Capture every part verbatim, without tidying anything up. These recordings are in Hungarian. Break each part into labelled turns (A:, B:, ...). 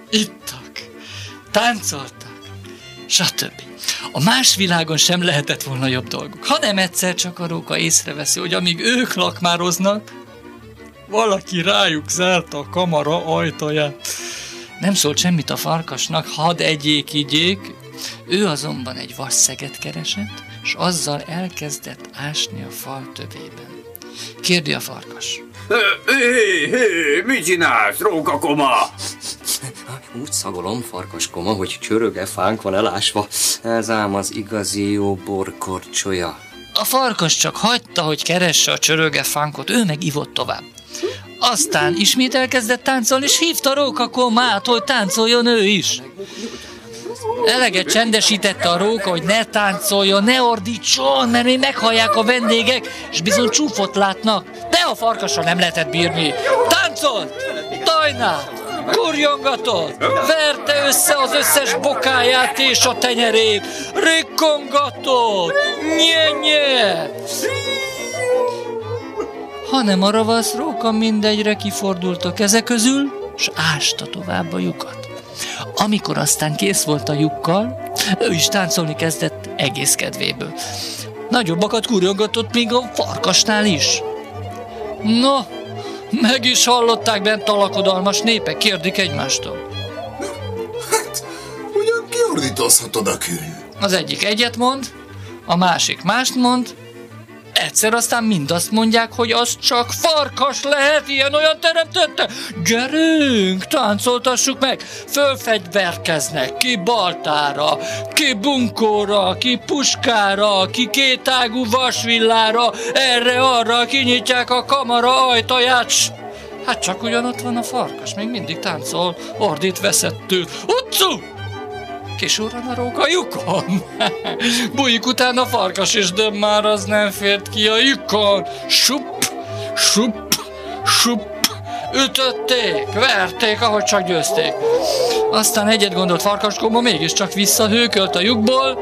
A: ittak, táncoltak, stb. A más világon sem lehetett volna jobb dolguk, hanem egyszer csak a róka észreveszi, hogy amíg ők lakmároznak, valaki rájuk zárta a kamara ajtaját. Nem szólt semmit a farkasnak, hadd egyék, igyék, ő azonban egy vasszeget keresett, és azzal elkezdett ásni a fal tövében. Kérdi a farkas.
B: Hé, hé, mit csinálsz, rókakoma?
C: Úgy szagolom, farkaskoma, hogy csöröge fánk van elásva. Ez ám az igazi jó borkorcsolya.
A: A farkas csak hagyta, hogy keresse a csöröge fánkot, ő meg ivott tovább. Aztán ismét elkezdett táncolni, és hívta rókakomát, hogy táncoljon ő is. Eleget csendesítette a róka, hogy ne táncoljon, ne ordítson, mert még meghallják a vendégek, és bizony csúfot látnak. De a farkasra nem lehetett bírni. Táncolt, tajnált, kurjongatott, verte össze az összes bokáját és a tenyerét, rikkongatott, nye-nye. Hanem a ravasz róka mindegyre kifordult a keze közül, s ásta tovább a lyukat. Amikor aztán kész volt a lyukkal, ő is táncolni kezdett egész kedvéből. Nagyobbakat kurjongatott még a farkasnál is. No, meg is hallották bent a lakodalmas népek, kérdik egymástól.
D: Hát, ugyan kiordítozhatod a kőn?
A: Az egyik egyet mond, a másik mást mond, egyszer aztán mind azt mondják, hogy az csak farkas lehet, ilyen-olyan teremtette. Gyerünk, táncoltassuk meg. Fölfegyverkeznek, ki baltára, ki bunkóra, ki puskára, ki kétágú vasvillára, erre-arra kinyitják a kamara ajtaját. Hát csak ugyanott van a farkas, még mindig táncol, ordít veszettől. Utcu! Kisurran a róka a lyukon. Bújik utána a farkas is, de már az nem fért ki a lyukon. Sup, sup, sup. Ütötték, verték, ahogy csak győzték. Aztán egyet gondolt farkaskoma, mégiscsak visszahőkölt a lyukból,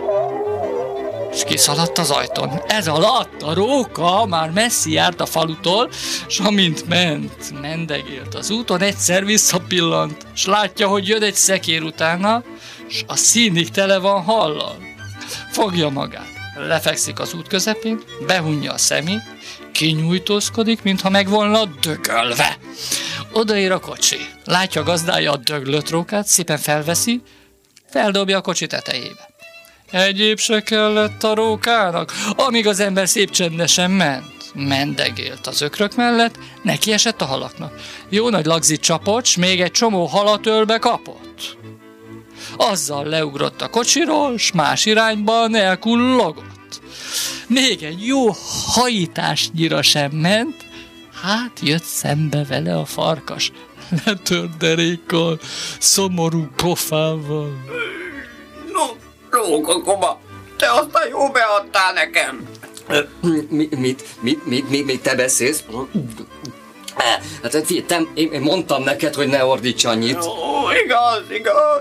A: és kiszaladt az ajtón. Ez alatt a róka már messzi járt a falutól, s amint ment, mendegélt az úton, egyszer visszapillant, s látja, hogy jön egy szekér utána, s a színig tele van hallal. Fogja magát, lefekszik az út közepén, behunja a szemét, kinyújtózkodik, mintha meg volna dögölve. Odaér a kocsi, látja gazdája a döglött rókát, szépen felveszi, feldobja a kocsi tetejébe. Egyéb se kellett a rókának, amíg az ember szép csendesen ment. Mendegélt az ökrök mellett, neki esett a halaknak. Jó nagy lagzit csapott, s még egy csomó halat ölbe kapott. Azzal leugrott a kocsiról, s más irányban elkullogott. Még egy jó hajításnyira sem ment, hát jött szembe vele a farkas, letört derékkal, szomorú pofával.
B: No, rókakoma, te aztán jó beadtál nekem.
C: Mi, mit, mit, mit, mit, mit te beszélsz? Hát te, én, én mondtam neked, hogy ne ordíts annyit.
B: Ó, igaz, igaz.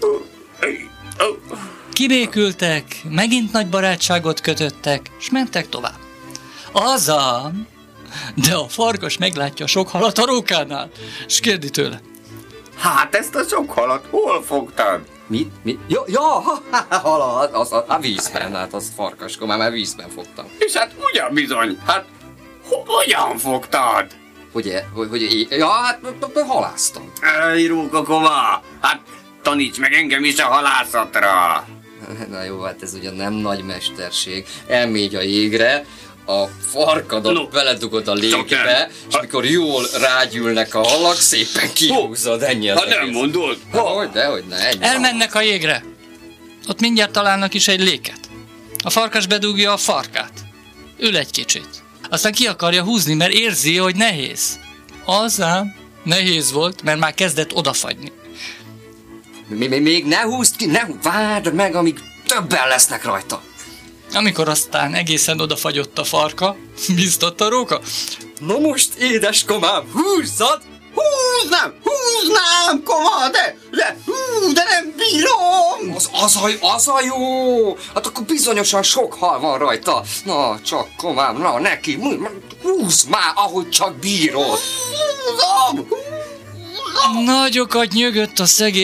A: Kibékültek, megint nagy barátságot kötöttek, s mentek tovább. Azam, de a farkas meglátja sok halat a rókánál, s kérdi tőle.
B: Hát ezt a sok halat hol fogtad?
C: Mit? Mit? Ja, ja, halat, az a, a vízben, hát az farkaskoma, már vízben fogtam.
B: És hát ugyan bizony, hát ho- hogyan fogtad?
C: Ugye, hogy, hogy, ja, hát halásztam.
B: Ej, rókakoma, hát taníts meg engem is a halászatra.
C: Na jó, hát ez ugyan nem nagy mesterség. Elmégy a jégre, a farkadat no, beledugod a légbe, és mikor jól rágyűlnek a halak, szépen kihúzod, ennyi az
B: ha egész. Nem mondod?
C: Hogy, dehogy ne, ennyi.
A: Elmennek a jégre. Ott mindjárt találnak is egy léket. A farkas bedugja a farkát. Ül egy kicsit. Aztán ki akarja húzni, mert érzi, hogy nehéz. Azám, nehéz volt, mert már kezdett odafagyni.
C: Még ne húzd ki, ne húzd, várd meg, amíg többen lesznek rajta.
A: Amikor aztán egészen odafagyott a farka, biztott a róka.
C: Na most, édeskomám, húzzad!
B: Húznám, húznám, koma, de, de, hú, de nem bírom!
C: Az, az, a, az a jó! Hát akkor bizonyosan sok hal van rajta. Na, csak komám, na, neki, húzd már, ahogy csak bírod.
B: Húzom!
A: Nagyokat nyögött a szegény